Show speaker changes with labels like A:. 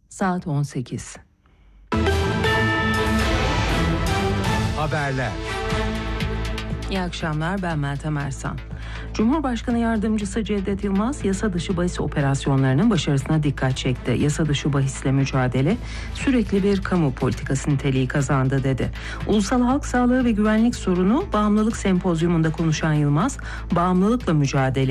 A: Saat 18.
B: Haberler.
A: İyi akşamlar, ben Meltem Ersan. Cumhurbaşkanı Yardımcısı Cevdet Yılmaz, yasa dışı bahis operasyonlarının başarısına dikkat çekti. Yasa dışı bahisle mücadele sürekli bir kamu politikası niteliği kazandı dedi. Ulusal halk sağlığı ve güvenlik sorunu bağımlılık sempozyumunda konuşan Yılmaz, bağımlılıkla mücadele